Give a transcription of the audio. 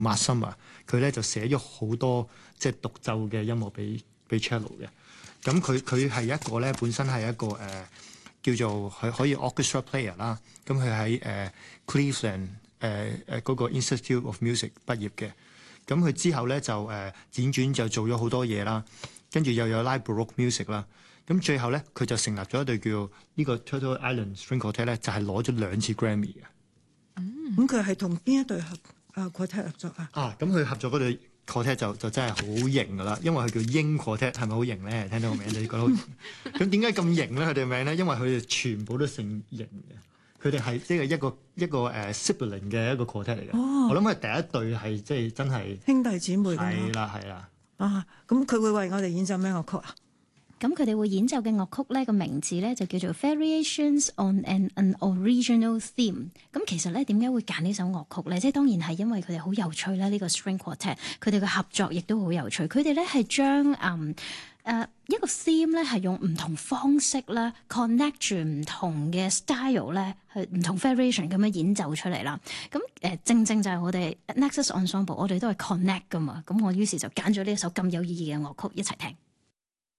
Massima，佢咧就寫咗好多即係獨奏嘅音樂俾 cello 嘅。咁佢係一個咧，本身係一個叫做佢可以 orchestra player 啦。咁佢喺Cleveland 嗰個 Institute of Music 畢業嘅。咁佢之後咧就輾轉就做咗好多嘢啦，跟住又有 Live Baroque Music 啦。咁最後咧佢就成立咗一隊叫呢個 Turtle Island String Quartet 咧，就係攞咗2次 Grammy 嘅。 咁佢係同邊一隊quartet 合作啊？ 咁佢合作嗰隊 quartet 就真係好型噶啦，因為佢叫英 quartet， 係咪好型咧？聽到個名你覺得好型？咁點解咁型咧？佢哋名咧，因為佢哋全部都姓型嘅，佢哋係即係一個sibling 嘅一個 quartet 嚟嘅。我諗係第一隊係即係真係兄弟姊妹。 係啦。 咁佢會為我哋演奏咩樂曲啊？ 咁佢哋會演奏嘅樂曲咧，個名字咧就叫做 Variations on an Original Theme。咁其實咧點解會揀呢首樂曲咧？即係當然係因為佢哋好有趣啦。呢個 String Quartet 佢哋嘅合作亦都好有趣。佢哋咧係將一個 theme 咧係用唔同方式咧 connect 住唔同嘅 style 咧，去唔同 variation 咁樣演奏出嚟啦。咁正正就係我哋 Nexus Ensemble， 我哋都係 connect 噶嘛。咁我於是就揀咗呢一首咁有意義嘅樂曲一齊聽。